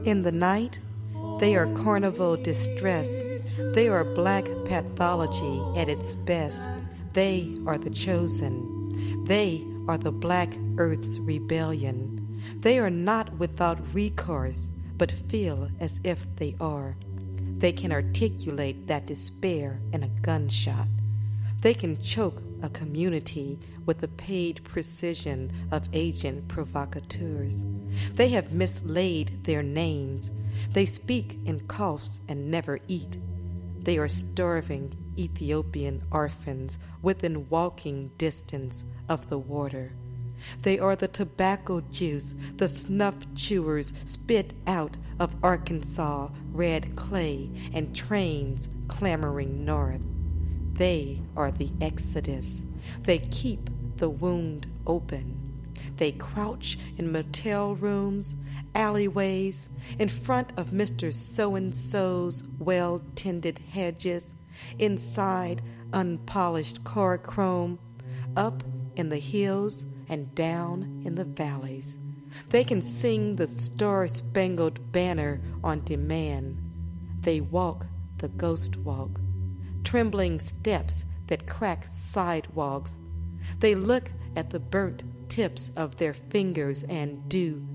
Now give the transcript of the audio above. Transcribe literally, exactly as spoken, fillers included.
In the night, they are carnival distress. They are black pathology at its best. They are the chosen. They are the black earth's rebellion. They are not without recourse, but feel as if they are. They can articulate that despair in a gunshot. They can choke a community with the paid precision of agent provocateurs. They have mislaid their names. They speak in coughs and never eat. They are starving Ethiopian orphans within walking distance of the water. They are the tobacco juice the snuff chewers spit out of Arkansas red clay and trains clamoring north. They are the exodus. They keep the wound open. They crouch in motel rooms, alleyways, in front of Mister So-and-so's well-tended hedges, inside unpolished car chrome, up in the hills and down in the valleys. They can sing the star-spangled banner on demand. They walk the ghost walk, trembling steps that crack sidewalks. They look at the burnt tips of their fingers and do